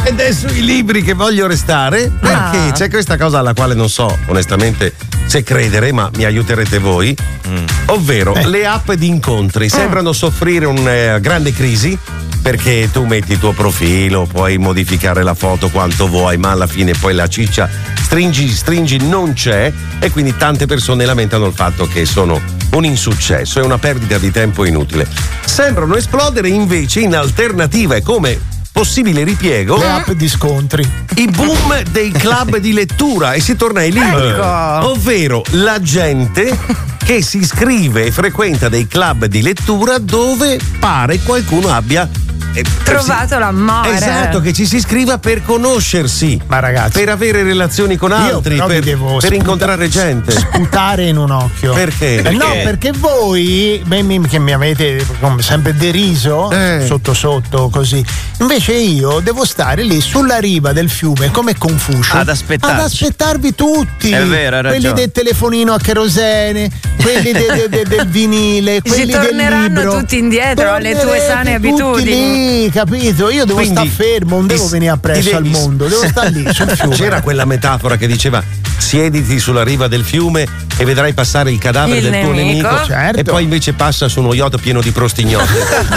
Ed è sui libri che voglio restare, perché c'è questa cosa alla quale non so onestamente se credere, ma mi aiuterete voi, ovvero le app di incontri sembrano soffrire una grande crisi, perché tu metti il tuo profilo, puoi modificare la foto quanto vuoi, ma alla fine poi la ciccia stringi non c'è, e quindi tante persone lamentano il fatto che sono un insuccesso, è una perdita di tempo inutile. Sembrano esplodere invece in alternativa e come possibile ripiego le app di scontri, i boom dei club di lettura, e si torna ai libri, ovvero la gente che si iscrive e frequenta dei club di lettura dove pare qualcuno abbia trovato l'amore. Esatto, che ci si iscriva per conoscersi, ma ragazzi, per avere relazioni con altri, per incontrare gente. Sputare in un occhio. Perché? No, perché voi che mi avete sempre deriso sotto così, invece io devo stare lì sulla riva del fiume come Confucio ad aspettarvi tutti. È vero, hai ragione. Quelli del telefonino a cherosene, quelli del vinile, quelli del libro. Torneranno tutti indietro alle tue sane abitudini. Sì, capito? Io devo stare fermo, non devo venire appresso al mondo, devo stare lì sul fiume. C'era quella metafora che diceva: siediti sulla riva del fiume e vedrai passare il cadavere del tuo nemico, certo. E poi invece passa su uno yacht pieno di prostignotti.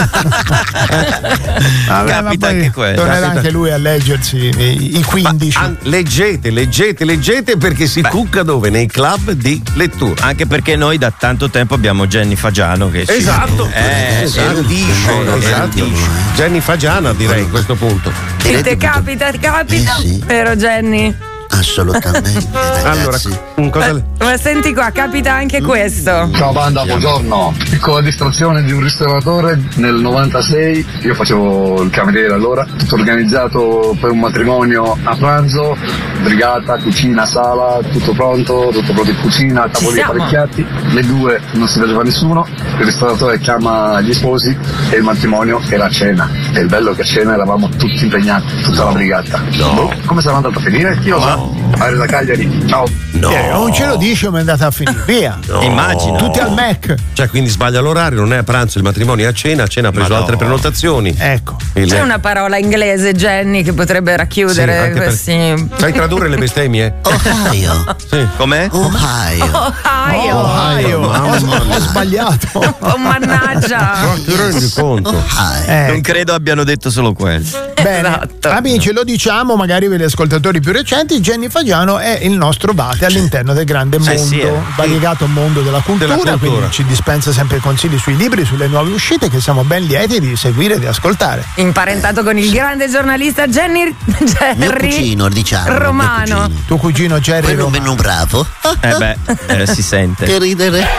Capita anche quello. Tornerà anche lui a leggersi i 15. Leggete perché si cucca dove? Nei club di lettura. Anche perché noi da tanto tempo abbiamo Jenny Fagiano che erudisce. Jenny Fagiana, direi, a questo punto. Sì, te capita, sì. Vero Jenny? Assolutamente. Allora, ma senti qua, capita anche questo. Ciao banda, buongiorno. Piccola distrazione di un ristoratore nel 96, io facevo il cameriere allora, tutto organizzato per un matrimonio a pranzo, brigata, cucina, sala, tutto pronto in cucina, tavoli apparecchiati, le due non si vedeva nessuno, il ristoratore chiama gli sposi e il matrimonio era a cena, e il bello è che a cena eravamo tutti impegnati, tutta la brigata. Come sarà andata a finire? Chi lo sa? Aereo da Cagliari, ciao. Non ce lo dice come è andata a finire, via. Immagino. Tutti al Mac. Cioè, quindi sbaglia l'orario, non è a pranzo, il matrimonio è a cena ha preso altre prenotazioni. Ecco. C'è una parola inglese, Jenny, che potrebbe racchiudere questi. Sai tradurre le bestemmie? Ohio. Sì. Com'è? Ohio. Ho sbagliato. Oh, mannaggia. Ti rendi conto? Non credo abbiano detto solo quello. Bene, Esatto. amici, lo diciamo magari per gli ascoltatori più recenti, Jenny Fagiano è il nostro Bate all'interno del grande mondo, variegato mondo della cultura, quindi ci dispensa sempre consigli sui libri, sulle nuove uscite, che siamo ben lieti di seguire e di ascoltare. Imparentato con il grande giornalista Jerry mio cugino, diciamo, Romano. Tuo cugino Jerry Romano. Romano. Bravo. Si sente. Che ridere.